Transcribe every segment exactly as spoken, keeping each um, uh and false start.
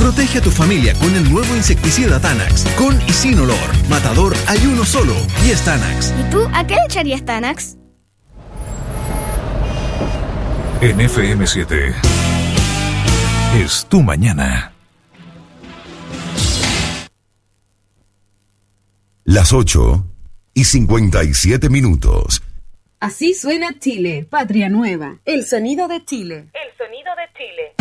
Protege a tu familia con el nuevo insecticida Tanax. Con y sin olor. Matador hay uno solo y es Tanax. ¿Y tú a qué le echarías Tanax? En F M siete es tu mañana. Las ocho y cincuenta y siete minutos. Así suena Chile, patria nueva. El sonido de Chile. El sonido de Chile.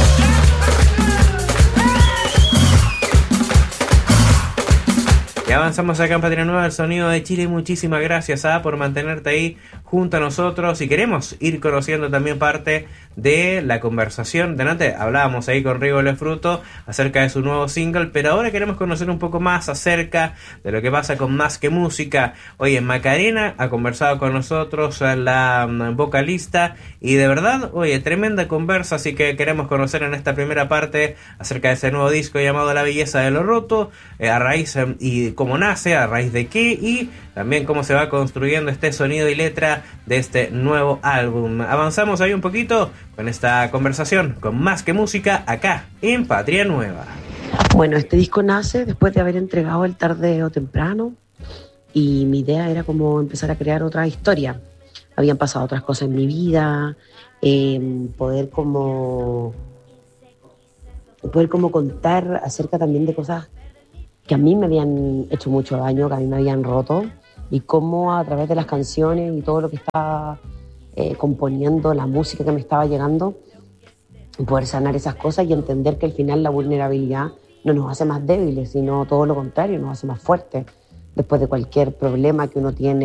Y avanzamos acá en Patria Nueva, el sonido de Chile. Muchísimas gracias a por mantenerte ahí junto a nosotros. Y queremos ir conociendo también parte de la conversación. Delante hablábamos ahí con Rigo Lefruto acerca de su nuevo single, pero ahora queremos conocer un poco más acerca de lo que pasa con Más que Música. Oye, Macarena ha conversado con nosotros, la vocalista, y de verdad, oye, tremenda conversa, así que queremos conocer en esta primera parte acerca de ese nuevo disco llamado La Belleza de lo Roto, eh, a raíz eh, y cómo nace, a raíz de qué, y también cómo se va construyendo este sonido y letra de este nuevo álbum. Avanzamos ahí un poquito con esta conversación con Más que Música acá en Patria Nueva. Bueno, este disco nace después de haber entregado El Tarde o Temprano y mi idea era como empezar a crear otra historia. Habían pasado otras cosas en mi vida, eh, poder como poder como contar acerca también de cosas que a mí me habían hecho mucho daño, que a mí me habían roto, y cómo a través de las canciones y todo lo que estaba eh, componiendo, la música que me estaba llegando, poder sanar esas cosas y entender que al final la vulnerabilidad no nos hace más débiles, sino todo lo contrario, nos hace más fuertes después de cualquier problema que uno tiene